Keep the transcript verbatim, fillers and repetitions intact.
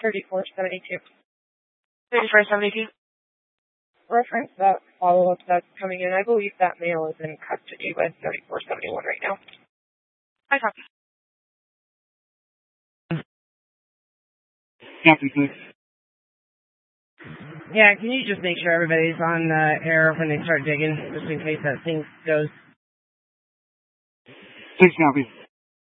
thirty-four seventy-two. thirty-four seventy-two. Reference that follow-up that's coming in. I believe that male is in custody with thirty-four seventy-one right now. I copy. Copy, six. Yeah, can you just make sure everybody's on uh, air when they start digging, just in case that thing goes? Six copy.